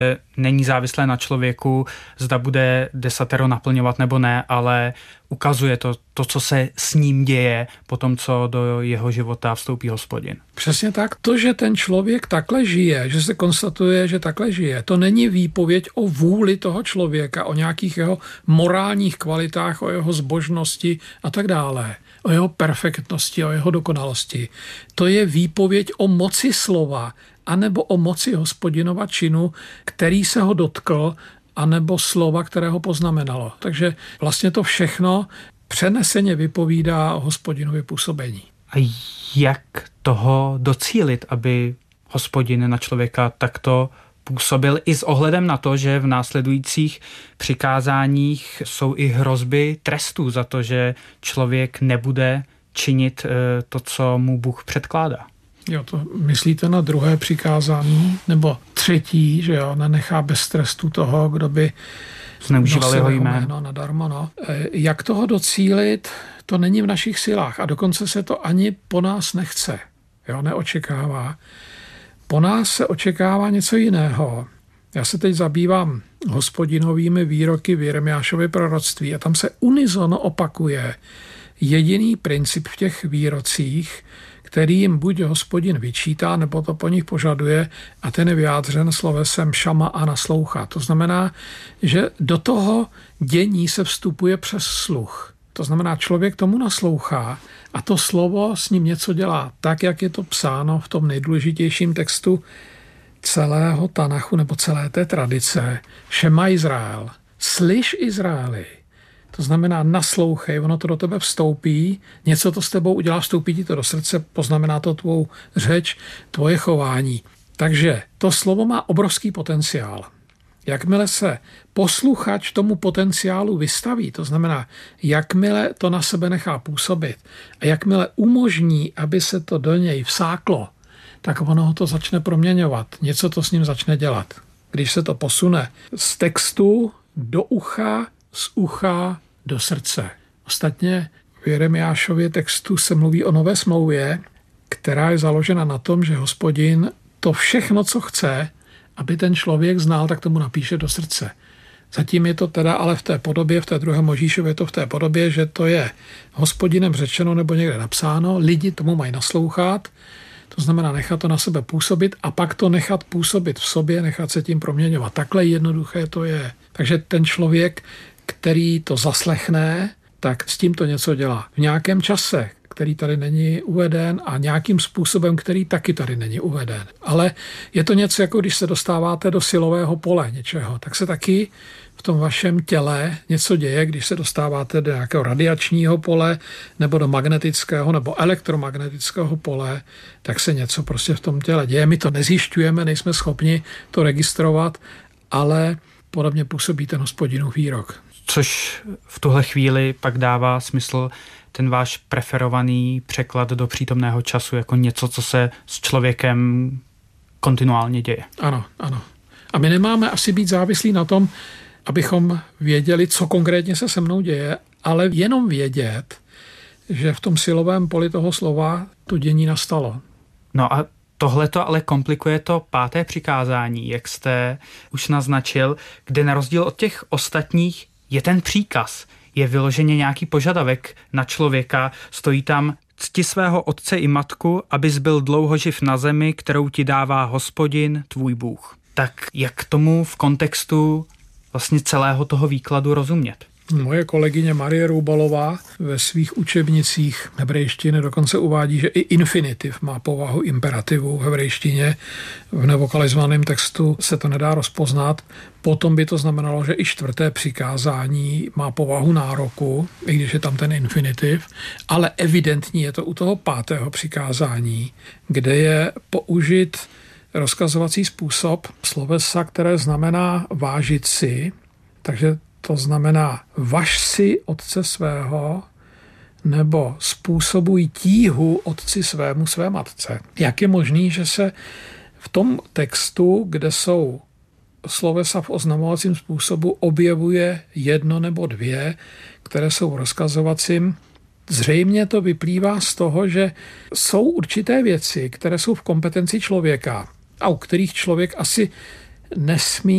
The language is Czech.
Není závislé na člověku, zda bude desatero naplňovat nebo ne, ale ukazuje to, co se s ním děje po tom, co do jeho života vstoupí Hospodin. Přesně tak. To, že ten člověk takhle žije, že se konstatuje, že takhle žije, to není výpověď o vůli toho člověka, o nějakých jeho morálních kvalitách, o jeho zbožnosti a tak dále, o jeho perfektnosti, o jeho dokonalosti. To je výpověď o moci slova, anebo o moci Hospodinova činu, který se ho dotkl, anebo slova, které ho poznamenalo. Takže vlastně to všechno přeneseně vypovídá o Hospodinově působení. A jak toho docílit, aby Hospodin na člověka takto působil i s ohledem na to, že v následujících přikázáních jsou i hrozby trestů za to, že člověk nebude činit to, co mu Bůh předkládá? Jo, to myslíte na druhé přikázání, nebo třetí, že jo, nenechá bez trestu toho, kdo by zneužíval jeho jméno nadarmo. No. Jak toho docílit, to není v našich silách a dokonce se to ani po nás nechce, jo, neočekává. Po nás se očekává něco jiného. Já se teď zabývám Hospodinovými výroky v Jeremiášově proroctví a tam se unisono opakuje jediný princip v těch výrocích, který jim buď Hospodin vyčítá, nebo to po nich požaduje, a ten je vyjádřen slovesem šama a naslouchat. To znamená, že do toho dění se vstupuje přes sluch. To znamená, člověk tomu naslouchá a to slovo s ním něco dělá, tak, jak je to psáno v tom nejdůležitějším textu celého Tanachu nebo celé té tradice. Šema Izrael, slyš Izraeli. To znamená naslouchej, ono to do tebe vstoupí, něco to s tebou udělá, vstoupí ti to do srdce, poznamená to tvou řeč, tvoje chování. Takže to slovo má obrovský potenciál. Jakmile se posluchač tomu potenciálu vystaví, to znamená, jakmile to na sebe nechá působit a jakmile umožní, aby se to do něj vsáklo, tak ono ho to začne proměňovat, něco to s ním začne dělat. Když se to posune z textu do ucha, z ucha do srdce. Ostatně v Jeremiášově textu se mluví o nové smlouvě, která je založena na tom, že Hospodin to všechno, co chce, aby ten člověk znal, tak tomu napíše do srdce. Zatím je to teda ale v té podobě, v té druhé Možíšově je to v té podobě, že to je Hospodinem řečeno nebo někde napsáno, lidi tomu mají naslouchat, to znamená nechat to na sebe působit a pak to nechat působit v sobě, nechat se tím proměňovat. Takhle jednoduché to je. Takže ten člověk, který to zaslechne, tak s tím to něco dělá. V nějakém čase, který tady není uveden a nějakým způsobem, který taky tady není uveden. Ale je to něco, jako když se dostáváte do silového pole něčeho, tak se taky v tom vašem těle něco děje, když se dostáváte do nějakého radiačního pole nebo do magnetického nebo elektromagnetického pole, tak se něco prostě v tom těle děje. My to nezjišťujeme, nejsme schopni to registrovat, ale podobně působí ten Hospodinův výrok. Což v tuhle chvíli pak dává smysl ten váš preferovaný překlad do přítomného času jako něco, co se s člověkem kontinuálně děje. Ano, ano. A my nemáme asi být závislí na tom, abychom věděli, co konkrétně se se mnou děje, ale jenom vědět, že v tom silovém poli toho slova to dění nastalo. No a tohle to ale komplikuje to 5. přikázání, jak jste už naznačil, kde na rozdíl od těch ostatních je ten příkaz, je vyloženě nějaký požadavek na člověka, stojí tam cti svého otce i matku, abys byl dlouho živ na zemi, kterou ti dává Hospodin, tvůj Bůh. Tak jak tomu v kontextu vlastně celého toho výkladu rozumět? Moje kolegyně Marie Roubalová ve svých učebnicích hebrejštiny dokonce uvádí, že i infinitiv má povahu imperativu v hebrejštině. V nevokalizovaném textu se to nedá rozpoznat. Potom by to znamenalo, že i 4. přikázání má povahu nároku, i když je tam ten infinitiv, ale evidentní je to u toho 5. přikázání, kde je použit rozkazovací způsob slovesa, které znamená vážit si, takže to znamená važ si otce svého nebo způsobuj tíhu otci svému své matce. Jak je možný, že se v tom textu, kde jsou slovesa v oznamovacím způsobu, objevuje 1 nebo 2, které jsou rozkazovacím? Zřejmě to vyplývá z toho, že jsou určité věci, které jsou v kompetenci člověka a u kterých člověk asi nesmí